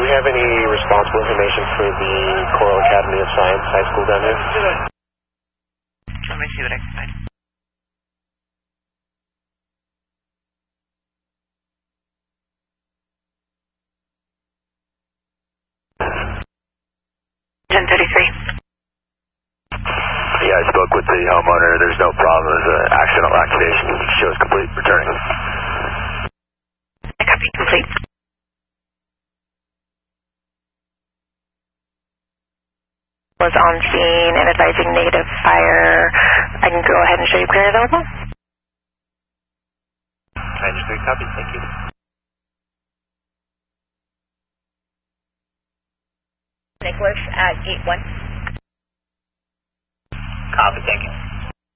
we have any responsible information for the Coral Academy of Science High School down here? Let me see what I can find. Yeah, I spoke with the homeowner. There's no problem. There's an accidental activation. Shows complete returning. I copy complete. Was on scene and advising negative fire. I can go ahead and show you clear available. 93 copy, thank you. Nicholas at 8-1. Copy, thank you.